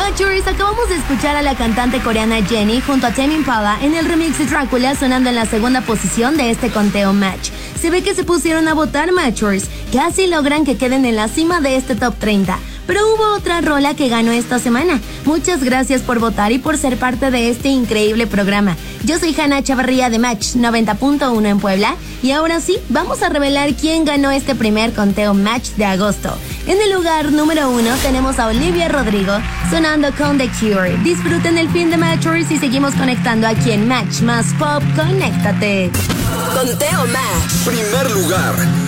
Matchers, acabamos de escuchar a la cantante coreana Jennie junto a Tame Impala en el remix de Drácula, sonando en la segunda posición de este conteo Match. Se ve que se pusieron a votar, Matchers. Casi logran que queden en la cima de este top 30. Pero hubo otra rola que ganó esta semana. Muchas gracias por votar y por ser parte de este increíble programa. Yo soy Hanna Chavarría de Match 90.1 en Puebla. Y ahora sí, vamos a revelar quién ganó este primer conteo Match de agosto. En el lugar número 1 tenemos a Olivia Rodrigo sonando con The Cure. Disfruten el fin de Matchers y seguimos conectando aquí en Match más Pop. Conéctate. Conteo Match. Primer lugar.